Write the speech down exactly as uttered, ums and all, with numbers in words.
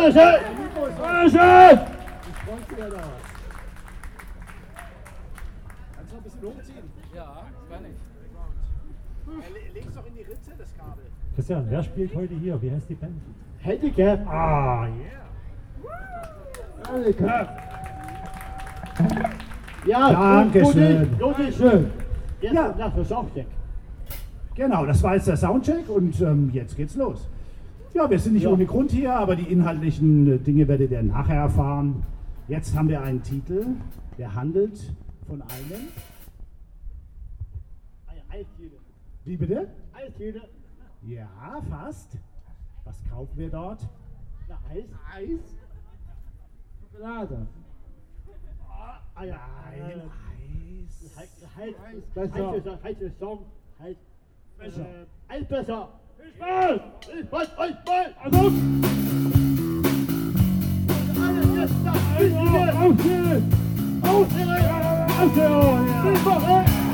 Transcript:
Dankeschön! Dankeschön! Ich freue mich, da was. Kannst du noch ein bisschen hochziehen? Ja, kann ich. Leg's doch in die Ritze, das Kabel. Christian, wer spielt heute hier? Wie heißt die Band? Handicap! Ah, yeah! Handicap! Ja, Dankeschön. Jodi, schön. Jetzt Ja. nach der Soundcheck. Genau, das war jetzt der Soundcheck und ähm, jetzt geht's los. Ja, wir sind nicht Ja. ohne Grund hier, aber die inhaltlichen äh, Dinge werdet ihr nachher erfahren. Jetzt haben wir einen Titel, der handelt von einem... Eisdiele. Wie bitte? Eisdiele. Ja, fast. Was kaufen wir dort? Na, Eis. Eis? Schokolade. Ah ja. Nein, Eis. Halt, halt, Eis besser. besser. Halt den Song. Halt. Besser. Äh, Eis besser. Viel Spaß! Viel Spaß, Eis Spaß! Also! Alles jetzt nach Eisdiele! Aufstehen! Aufstehen! Aufstehen! Aufstehen!